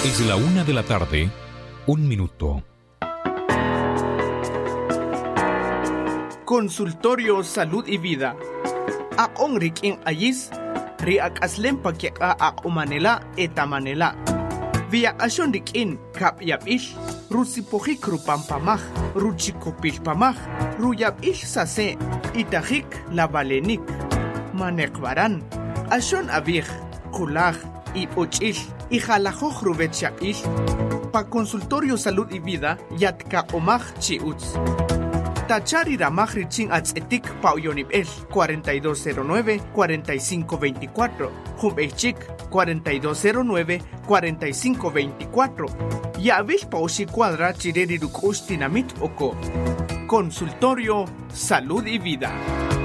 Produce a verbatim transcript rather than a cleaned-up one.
Es la una de la tarde, un minuto. Consultorio Salud y Vida. Akong riking ayis, riak aslem pakyaka ak umanela eta manela. Via asyon rikin kap yap ish, rusipojik rupampamaj, ruchikopil pamaj, ruyap ish sase, itajik la balenik. Manekbaran, asyon abij, kulaj, y ochil, y jalajoj rubet ish, pa Consultorio Salud y Vida, yatka omaj chiuts. Tachari ramaj richin atzetik pa uyonib el, cuarenta y dos cero nueve, cuarenta y cinco veinticuatro, Humbechik, cuarenta y dos cero nueve, cuarenta y cinco veinticuatro, y avish pa ushi cuadra chireri rukush dinamit oko. Consultorio Salud y Vida.